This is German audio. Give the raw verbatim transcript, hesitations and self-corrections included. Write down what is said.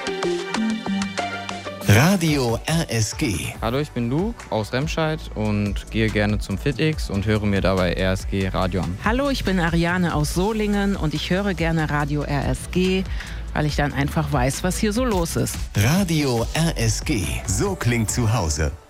Radio R S G. Hallo, ich bin Luke aus Remscheid und gehe gerne zum FitX und höre mir dabei R S G Radio an. Hallo, ich bin Ariane aus Solingen und ich höre gerne Radio R S G, weil ich dann einfach weiß, was hier so los ist. Radio R S G. So klingt zu Hause.